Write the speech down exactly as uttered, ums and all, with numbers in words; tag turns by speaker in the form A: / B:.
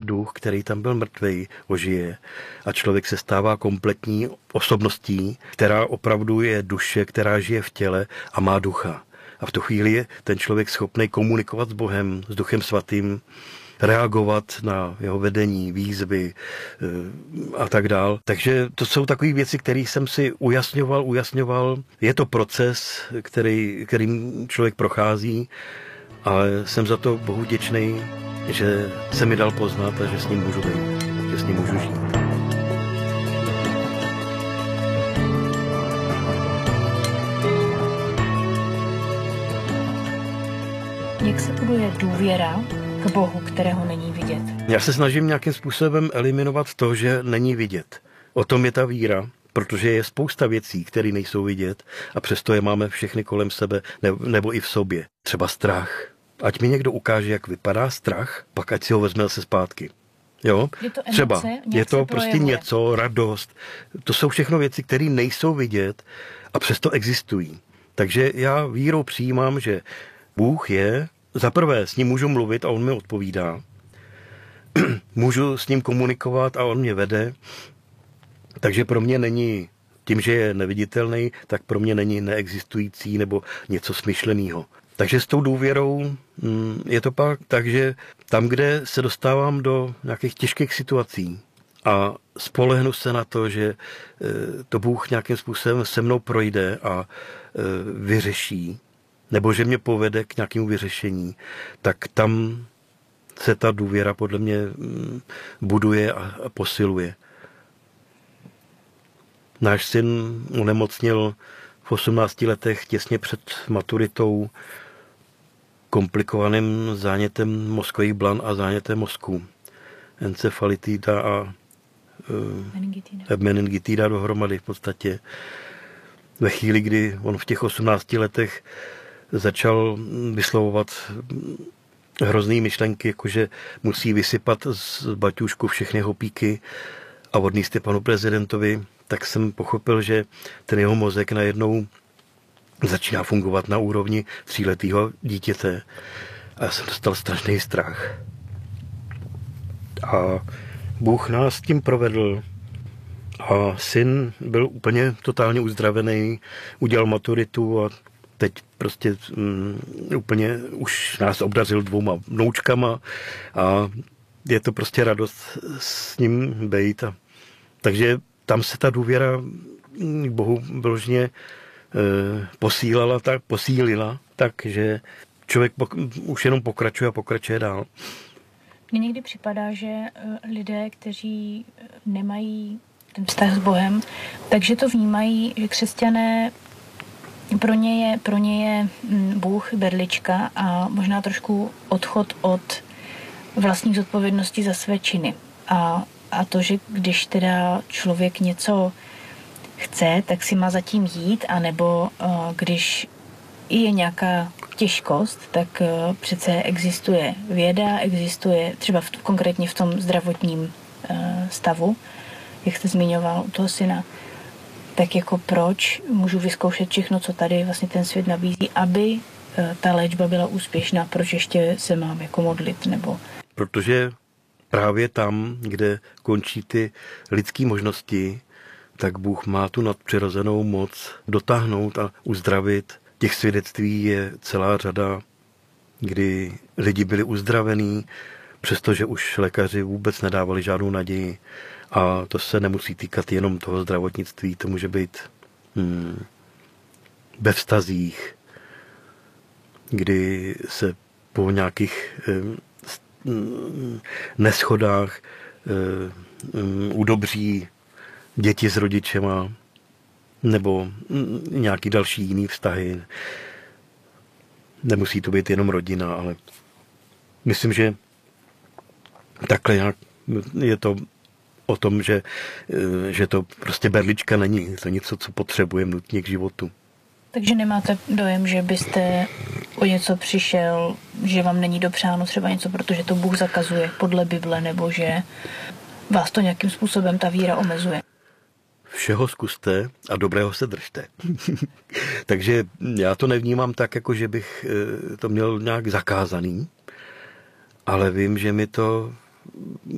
A: duch, který tam byl mrtvej, ožije a člověk se stává kompletní osobností, která opravdu je duše, která žije v těle a má ducha. A v tu chvíli je ten člověk schopný komunikovat s Bohem, s Duchem Svatým, reagovat na jeho vedení, výzvy a tak dál. Takže to jsou takové věci, které jsem si ujasňoval, ujasňoval. Je to proces, který, kterým člověk prochází, ale jsem za to Bohu vděčnej, že se mi dal poznat a že s ním můžu být, že s ním můžu žít.
B: Jak se buduje důvěra k Bohu, kterého není vidět?
A: Já se snažím nějakým způsobem eliminovat to, že není vidět. O tom je ta víra, protože je spousta věcí, které nejsou vidět a přesto je máme všechny kolem sebe nebo i v sobě. Třeba strach. Ať mi někdo ukáže, jak vypadá strach, pak ať si ho vezme se zpátky. Jo?
B: Je to emoce,
A: třeba je to prostě
B: projevuje.
A: něco, radost. To jsou všechno věci, které nejsou vidět a přesto existují. Takže já vírou přijímám, že Bůh je, za prvé s ním můžu mluvit a on mi odpovídá. Můžu s ním komunikovat a on mě vede. Takže pro mě není, tím, že je neviditelný, tak pro mě není neexistující nebo něco smyšleného. Takže s tou důvěrou je to pak tak, že tam, kde se dostávám do nějakých těžkých situací a spolehnu se na to, že to Bůh nějakým způsobem se mnou projde a vyřeší, nebo že mě povede k nějakému vyřešení, tak tam se ta důvěra podle mě buduje a posiluje. Náš syn onemocněl v osmnácti letech těsně před maturitou komplikovaným zánětem mozkových blan a zánětem mozku. Encefalitida a uh, meningitida dohromady v podstatě. Ve chvíli, kdy on v těch osmnácti letech začal vyslovovat hrozný myšlenky, jakože musí vysypat z baťůžku všechny hopíky a odníst je panu prezidentovi, tak jsem pochopil, že ten jeho mozek najednou začíná fungovat na úrovni tříletého dítěte. A já jsem dostal strašný strach. A Bůh nás tím provedl. A syn byl úplně totálně uzdravený, udělal maturitu a teď prostě um, úplně už nás obdařil dvouma vnoučkama a je to prostě radost s ním bejt. A, takže tam se ta důvěra k Bohu vyloženě e, posílala, tak, posílila, takže člověk pok- už jenom pokračuje a pokračuje dál.
B: Mně někdy připadá, že lidé, kteří nemají ten vztah s Bohem, takže to vnímají, že křesťané, pro ně je, pro ně je Bůh berlička a možná trošku odchod od vlastní zodpovědnosti za své činy. A, a to, že když teda člověk něco chce, tak si má zatím jít, anebo uh, když je nějaká těžkost, tak uh, přece existuje věda, existuje třeba v, konkrétně v tom zdravotním uh, stavu, jak jste zmiňoval u toho syna, tak jako proč můžu vyzkoušet všechno, co tady vlastně ten svět nabízí, aby uh, ta léčba byla úspěšná, proč ještě se mám jako modlit, nebo...
A: Protože právě tam, kde končí ty lidské možnosti, tak Bůh má tu nadpřirozenou moc dotáhnout a uzdravit. Těch svědectví je celá řada, kdy lidi byli uzdravení, přestože už lékaři vůbec nedávali žádnou naději. A to se nemusí týkat jenom toho zdravotnictví, to může být hmm, ve vztazích, kdy se po nějakých hmm, neschodách hmm, udobří děti s rodičema nebo nějaký další jiný vztahy. Nemusí to být jenom rodina, ale myslím, že takhle nějak je to o tom, že, že to prostě berlička není. To něco, co potřebujeme nutně k životu.
B: Takže nemáte dojem, že byste o něco přišel, že vám není dopřáno třeba něco, protože to Bůh zakazuje podle Bible, nebo že vás to nějakým způsobem ta víra omezuje?
A: Všeho zkuste a dobrého se držte. Takže já to nevnímám tak, jako že bych to měl nějak zakázaný, ale vím, že mi to